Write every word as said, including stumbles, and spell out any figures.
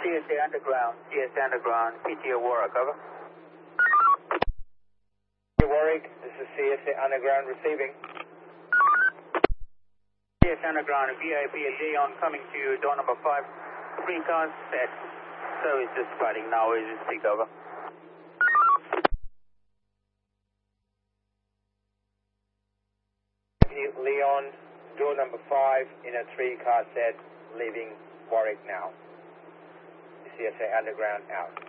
S A Underground, C S A Underground, P T O Warwick, over. Warwick, this is C S A Underground receiving. C S A Underground, V I P Leon coming to you, door number five, three cars set. So it's just fighting now, is it speak over? Leon, door number five in a three car set, leaving Warwick now. C S A Underground out.